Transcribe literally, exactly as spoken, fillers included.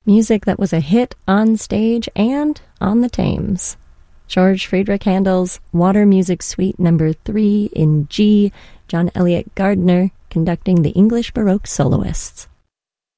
Music that was a hit on stage and on the Thames. George Friedrich Handel's Water Music Suite number three in G, John Elliott Gardner conducting the English Baroque soloists.